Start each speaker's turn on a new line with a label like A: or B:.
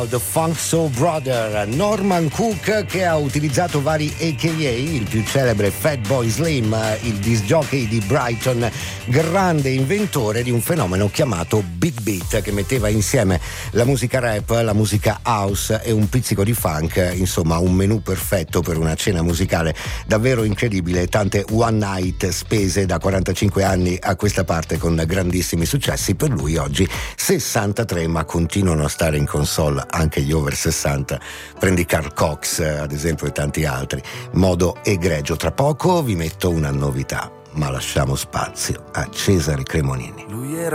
A: The Funk Soul Brother, Norman Cook, che ha utilizzato vari AKA, il più celebre Fatboy Slim, il disc jockey di Brighton, grande inventore di un fenomeno chiamato Big Beat, che metteva insieme la musica rap, la musica house e un pizzico di funk, insomma un menù perfetto per una cena musicale davvero incredibile. Tante one night spese da 45 anni a questa parte con grandissimi successi. Per lui oggi 63, ma continuano a stare in console anche gli over 60, prendi Carl Cox ad esempio e tanti altri, modo egregio. Tra poco vi metto una novità, ma lasciamo spazio a Cesare Cremonini.
B: Lui era